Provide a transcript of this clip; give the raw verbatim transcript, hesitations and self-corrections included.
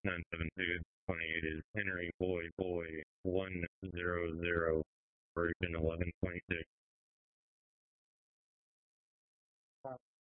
nine seven two twenty-eight is Henry Boy Boy one zero zero, version eleven twenty-six.